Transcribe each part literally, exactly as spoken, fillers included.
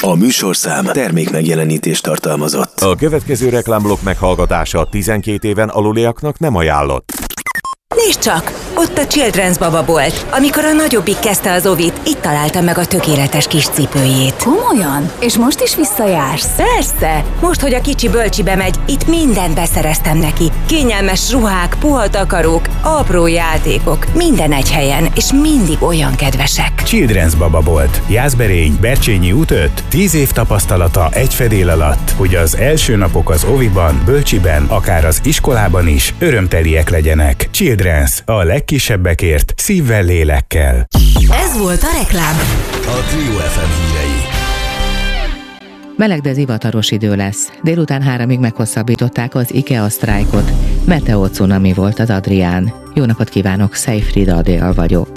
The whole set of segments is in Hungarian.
A műsorszám termék megjelenítést tartalmazott. A következő reklámblokk meghallgatása tizenkét éven aluliaknak nem ajánlott. Nézd csak! Ott a Children's bababolt. Amikor a nagyobbik kezdte az ovit, itt találta meg a tökéletes kis cipőjét. Komolyan? És most is visszajársz? Persze! Most, hogy a kicsi bölcsibe megy, itt mindent beszereztem neki. Kényelmes ruhák, puha takarók, apró játékok. Minden egy helyen, és mindig olyan kedvesek. Children's bababolt. Jászberény, Bercsényi út öt. Tíz év tapasztalata egy fedél alatt, hogy az első napok az oviban, bölcsiben, akár az iskolában is örömteliek legyenek. Children's. A legkisebbekért, szívvel, lélekkel. Ez volt a reklám. A Trio ef em hírei. Meleg, de zivataros idő lesz. Délután háromig meghosszabbították az IKEA sztrájkot. Meteocunami volt az Adrián. Jó napot kívánok, Szejfrida Adél vagyok.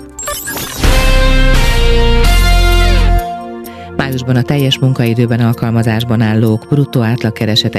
Májusban a teljes munkaidőben alkalmazásban állók bruttó átlagkeresete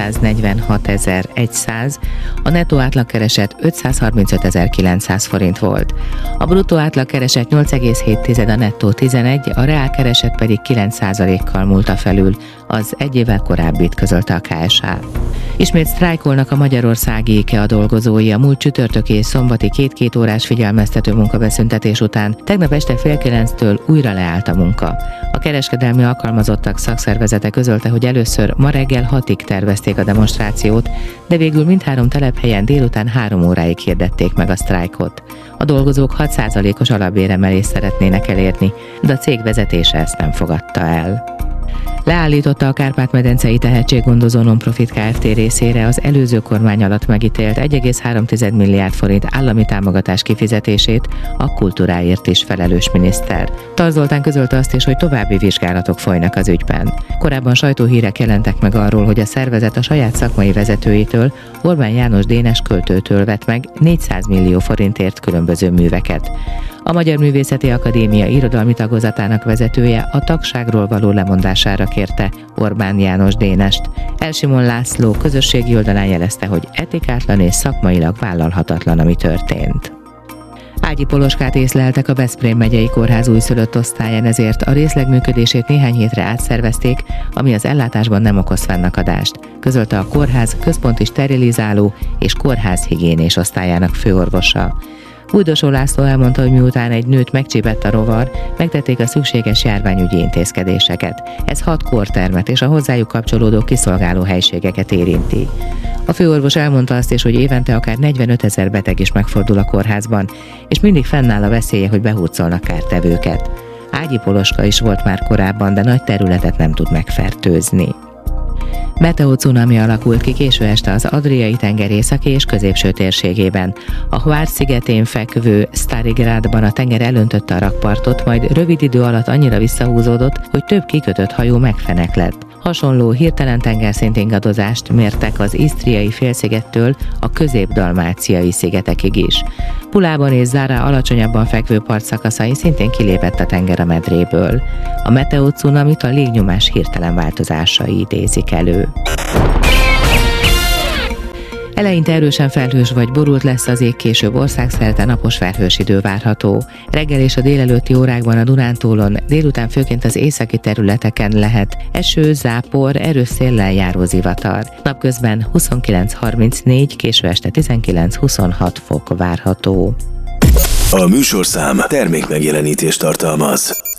hétszáznegyvenhatezer-száz, a nettó átlagkereset ötszázharmincötezer-kilencszáz forint volt. A bruttó átlagkereset nyolc egész hét, a nettó tizenegy, a reálkereset pedig kilenc százalékkal múlta felül, az egy évvel korábbit közölte a ká es há. Ismét sztrájkolnak a magyarországi IKEA dolgozói a múlt csütörtöki és szombati két-két órás figyelmeztető munkabeszüntetés után. Tegnap este fél kilenctől újra leállt a munka. A kereskedelmi alkalmazottak szakszervezete közölte, hogy először ma reggel hatig tervezték a demonstrációt, de végül mindhárom telephelyen délután három óráig hirdették meg a sztrájkot. A dolgozók hat százalékos alapbéremelést szeretnének elérni, de a cég vezetése ezt nem fogadta el. Leállította a Kárpát-medencei tehetséggondozó non-profit Kft. Részére az előző kormány alatt megítélt egy egész három milliárd forint állami támogatás kifizetését a kultúráért is felelős miniszter. Tar Zoltán közölte azt is, hogy további vizsgálatok folynak az ügyben. Korábban sajtóhírek jelentek meg arról, hogy a szervezet a saját szakmai vezetőjétől, Orbán János Dénes költőtől vett meg négyszáz millió forintért különböző műveket. A Magyar Művészeti Akadémia irodalmi tagozatának vezetője a tagságról való lemondására kérte Orbán János Dénest. Elsimon László közösségi oldalán jelezte, hogy etikátlan és szakmailag vállalhatatlan, ami történt. Ágyi Poloskát észleltek a Veszprém megyei kórház újszülött osztályán, ezért a részleg működését néhány hétre átszervezték, ami az ellátásban nem okoz fennakadást, közölte a kórház központi sterilizáló és kórházhigiénés osztályának főorvosa. Bújdosó László elmondta, hogy miután egy nőt megcsípett a rovar, megtették a szükséges járványügyi intézkedéseket. Ez hat kórtermet és a hozzájuk kapcsolódó kiszolgáló helységeket érinti. A főorvos elmondta azt is, hogy évente akár negyvenötezer beteg is megfordul a kórházban, és mindig fennáll a veszélye, hogy behurcolnak kártevőket. Ágyi Poloska is volt már korábban, de nagy területet nem tud megfertőzni. Meteocunami alakult ki késő este az Adriai-tenger északi és középső térségében. A Hvar szigetén fekvő Starigrádban a tenger elöntötte a rakpartot, majd rövid idő alatt annyira visszahúzódott, hogy több kikötött hajó megfeneklett. Hasonló hirtelen tengerszint ingadozást mértek az Isztriai félszigettől a közép-dalmáciai szigetekig is. Pulában és Zára alacsonyabban fekvő partszakaszai szintén kilépett a tenger a medréből. A meteocunamit a légnyomás hirtelen változásai idézik elő. Eleinte erősen felhős vagy borult lesz az ég, később országszerte napos felhős idő várható. Reggel és a délelőtti órákban a Dunántúlon, délután főként az északi területeken lehet eső, zápor, erős széllel járó zivatar. Napközben huszonkilenc harmincnégy, késő este tizenkilenc huszonhat fok várható. A műsorszám termék megjelenítést tartalmaz.